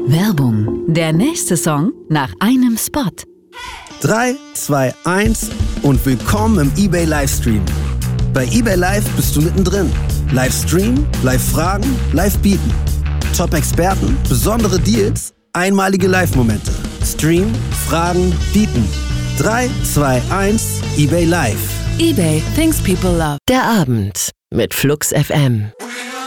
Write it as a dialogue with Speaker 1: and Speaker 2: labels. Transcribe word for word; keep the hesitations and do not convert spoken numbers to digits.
Speaker 1: Werbung. Der nächste Song nach einem Spot.
Speaker 2: drei, zwei, eins und willkommen im eBay Livestream. Bei eBay Live bist du mittendrin. Livestream, Live-Fragen, Live-Bieten. Top-Experten, besondere Deals, einmalige Live-Momente. Stream, Fragen, Bieten. drei, zwei, eins, eBay Live.
Speaker 1: eBay, things people love.
Speaker 3: Der Abend mit Flux F M.